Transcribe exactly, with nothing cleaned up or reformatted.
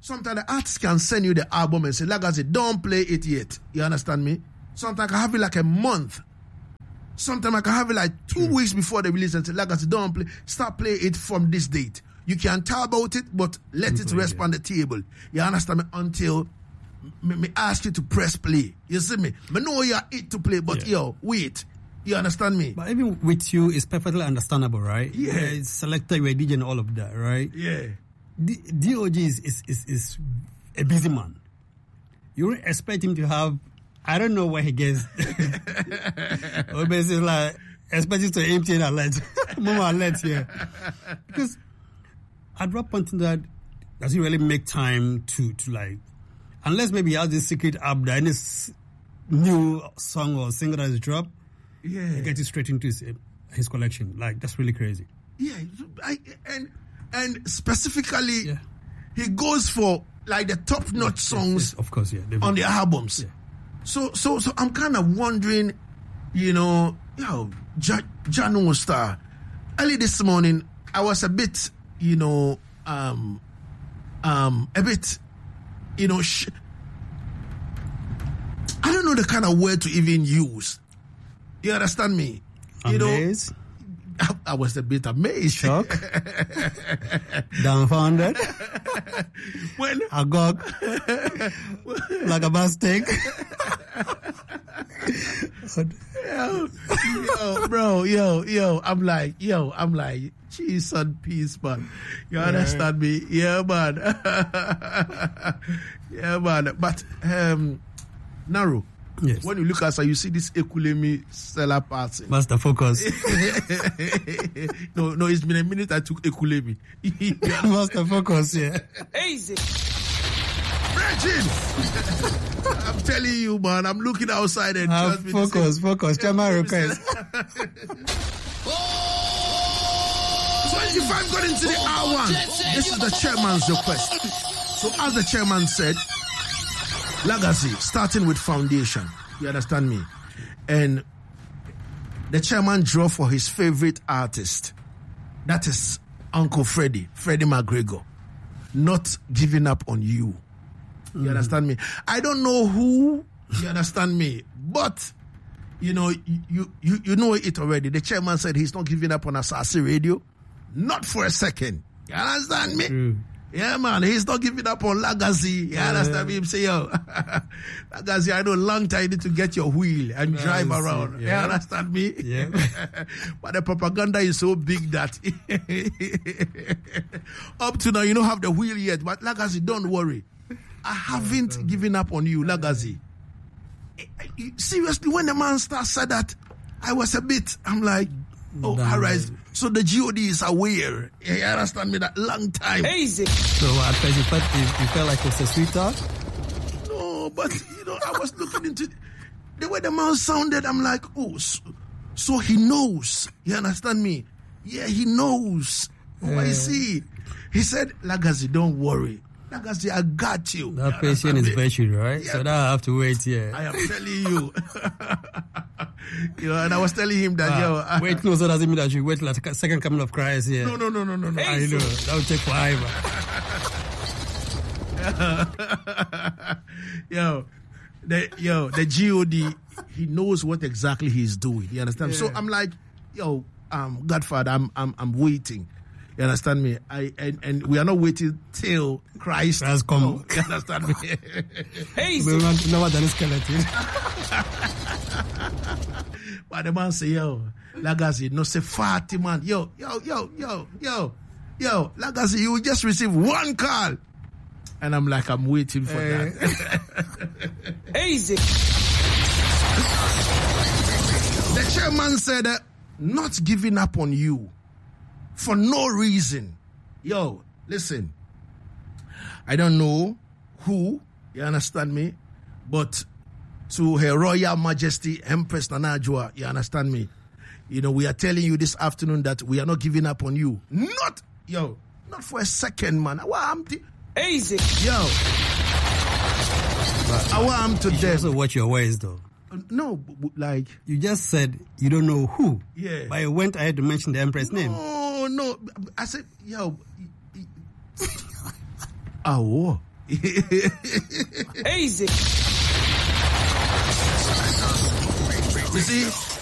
sometimes the artist can send you the album and say, like I said, don't play it yet. You understand me? Sometimes I can have it like a month. Sometimes I can have it like two mm. weeks before the release and say, like I said, don't play, start playing it from this date. You can tell about it, but let mm-hmm. it rest yeah. on the table. You understand me? Until me, me ask you to press play. You see me? I know you're it to play, but yeah. yo, wait. You understand me? But even with you, it's perfectly understandable, right? Yeah. yeah it's selected, you're a D J and all of that, right? Yeah. D- D O G is, is, is, is a busy man. You don't expect him to have, I don't know where he gets. Or basically like, expect him to empty an alert. More alert here. Because at what point in that, does he really make time to, to like, unless maybe he has this secret app that any new song or single that is dropped, yeah, he gets it straight into his, his collection. Like, that's really crazy. Yeah, I, and and specifically, yeah. he goes for like the top-notch yes, songs, yes, yes, of course, yeah, on the albums. Yeah. So, so, so I'm kind of wondering, you know, yo, Jano Star. Early this morning, I was a bit, you know, um, um, a bit, you know, sh- I don't know the kind of word to even use. You understand me? You amazed? know, I, I was a bit amazed. Shocked? Dumbfounded? When? Agog? Like a mistake? yo, yo, bro, yo, yo, I'm like, yo, I'm like, cheese and peace, man. You yeah. understand me? Yeah, man. Yeah, man. But, um, Naro, yes. when you look outside, you see this Ekulemi seller passing. Master focus. no, no, it's been a minute I took Ekulemi. Master focus, yeah. Easy. Regine! I'm telling you, man, I'm looking outside and uh, just focus, focus. Chairman request. twenty-five got into the R one. This is the chairman's request. So as the chairman said, legacy, starting with foundation. You understand me? And the chairman drew for his favorite artist. That is Uncle Freddie, Freddie McGregor. Not giving up on you. You mm. understand me? I don't know who, you understand me, but you know, you, you you know it already. The chairman said he's not giving up on Asase Radio. Not for a second. You understand me? Mm. Yeah, man, he's not giving up on Legacy. You yeah. understand me? Him say, yo, Legacy, I know long time you need to get your wheel and drive yeah, around. Yeah. You understand me? Yeah. But the propaganda is so big that up to now, you don't have the wheel yet. But Legacy, don't worry. I haven't given up on you, Legacy. Seriously, when the man started said that, I was a bit, I'm like, oh, all right. So the G O D is aware. You understand me? That long time. Easy. So at first you felt, you, you felt like it was a sweetheart? No, but you know, I was looking into the way the man sounded. I'm like, oh, so, so he knows. You understand me? Yeah, he knows. Oh, I see. He said, Legacy, don't worry. Legacy, I got you. That patient is virtue, right? Yeah. So that I have to wait, yeah. I am telling you. You know, and I was telling him that, uh, yo. Uh, wait, no, so doesn't mean that you wait like a second coming of Christ, yeah. No, no, no, no, no, no. I know. That would take forever. yo, the, yo, the G O D, he knows what exactly he's doing. You understand? Yeah. So I'm like, yo, um, Godfather, I'm, I'm, I'm waiting. You understand me? I and, and we are not waiting till Christ has come. No, you understand me? Hey, we want to know what that is skeleton. But the man say, yo, Legacy, no say fatty man. Yo, yo, yo, yo, yo, yo, Legacy, you will just receive one call. And I'm like, I'm waiting for hey. that. Easy. The chairman said, uh, not giving up on you. For no reason. Yo, listen. I don't know who, you understand me? But to Her Royal Majesty Empress Nana Adjoa, you understand me? You know, we are telling you this afternoon that we are not giving up on you. Not, yo, not for a second, man. I want to... Easy. Yo. But I want to death. You also watch your ways, though. Uh, no, like... You just said you don't know who. Yeah. But you went ahead to mention the Empress no. name. No, no. I said, yo. Oh. Easy. You see,